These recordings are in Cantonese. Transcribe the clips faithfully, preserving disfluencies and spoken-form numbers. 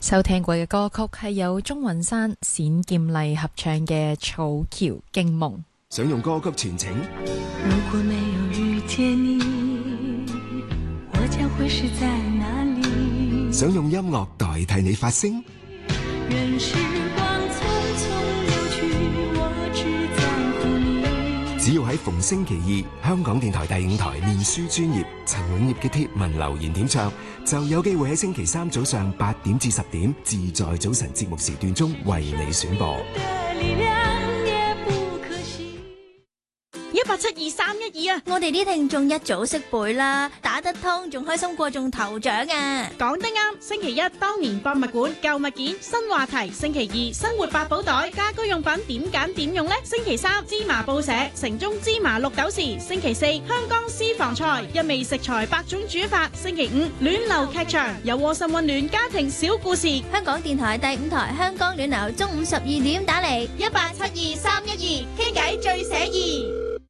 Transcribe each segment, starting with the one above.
收聽過嘅歌曲係有鍾雲山、冼劍麗合唱嘅《草橋驚夢》。 想用歌曲傳情？ 如果沒有遇見你，我將會是在哪裡？ 想用音樂代替你發聲？ 任時光匆匆流去，我只在乎你。 只要喺逢星期二香港電台第五台面書專頁陳永業嘅貼文留言點唱，就有機會喺星期三早上八點至十點自在早晨節目時段中為你選播。 一八七二三一二啊！ 我哋啲聽眾一早識背啦，打得通仲開心過中頭獎啊！ 講得啱，星期一當年博物館舊物件新話題，星期二生活百寶袋家居用品點揀點用呢？星期三芝麻報社城中芝麻綠豆豉，星期四香港私房菜一味食材百種煮法，星期五暖流劇場有窩心溫暖家庭小故事。 香港電台第五台香港暖流中午十二點打嚟一八七二三一二傾偈最寫意。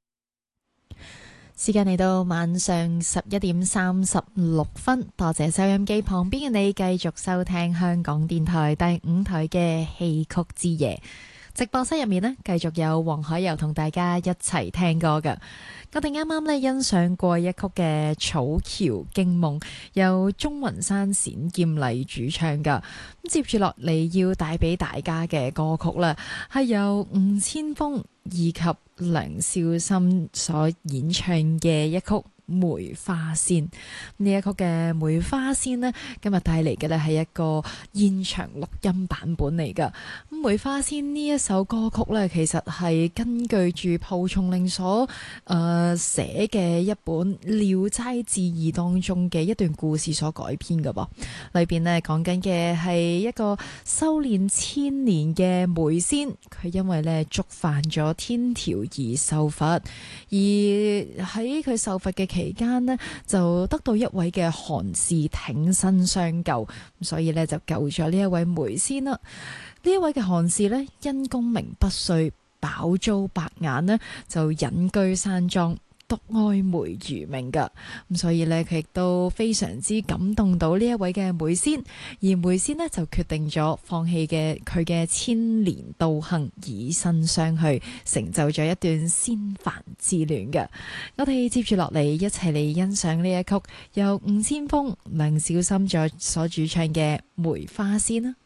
時間嚟到晚上十一點三十六分，多謝收音機旁邊嘅你繼續收聽香港電台第五台嘅戲曲之夜。直播室入面呢，繼續有黃海柔同大家一齊聽歌㗎。我哋啱啱呢欣賞過一曲嘅《草橋驚夢》，由鍾雲山、冼劍麗主唱㗎。咁接住落嚟要帶俾大家嘅歌曲啦，係由吳千峰以及梁少心所演唱嘅一曲《梅花仙》。呢一曲嘅《梅花仙》呢，今日帶嚟嘅呢係一個現場錄音版本嚟㗎。咁《梅花仙》呢一首歌曲呢，其實係根據住蒲松齡所誒、呃、寫嘅一本《聊齋志異》當中嘅一段故事所改編㗎噃。裏邊呢講緊嘅係一個修煉千年嘅梅仙，佢因為呢觸犯咗天條而受罰，而喺佢受罰嘅期間呢，就得到一位嘅韓士挺身相救，所以呢就救咗呢一位梅仙啦。呢一位嘅韓士呢，因功名不遂，飽遭白眼呢，就隱居山莊，獨愛梅如命噶。咁所以呢，佢亦都非常之感動到呢一位嘅梅仙，而梅仙呢，就決定咗放棄嘅佢嘅千年道行，以身相許，成就咗一段仙凡之戀嘅。我哋接住落嚟一齊嚟欣賞呢一曲由吳千峰、梁小心所所主唱嘅《梅花仙》啦。